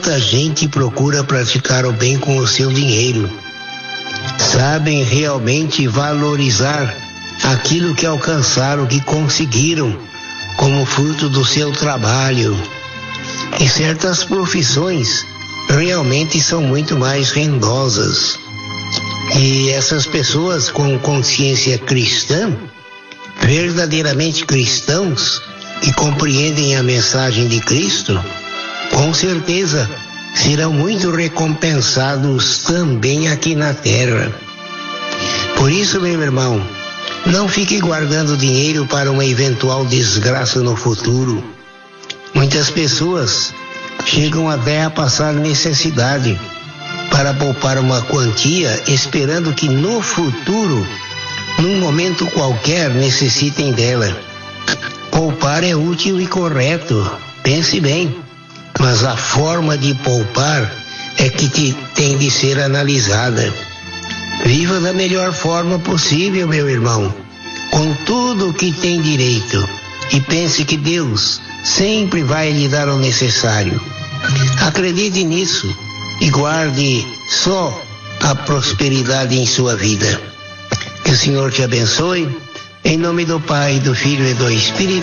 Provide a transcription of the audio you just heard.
Muita gente procura praticar o bem com o seu dinheiro. Sabem realmente valorizar aquilo que alcançaram, que conseguiram, como fruto do seu trabalho. E certas profissões realmente são muito mais rendosas. E essas pessoas com consciência cristã, verdadeiramente cristãos, que compreendem a mensagem de Cristo, com certeza serão muito recompensados também aqui na terra. Por isso, meu irmão, não fique guardando dinheiro para uma eventual desgraça no futuro. Muitas pessoas chegam até a passar necessidade para poupar uma quantia, esperando que no futuro, num momento qualquer, necessitem dela. Poupar é útil e correto, pense bem, mas a forma de poupar é que tem de ser analisada. Viva da melhor forma possível, meu irmão, com tudo o que tem direito, e pense que Deus sempre vai lhe dar o necessário. Acredite nisso e guarde só a prosperidade em sua vida. Que o Senhor te abençoe, em nome do Pai, do Filho e do Espírito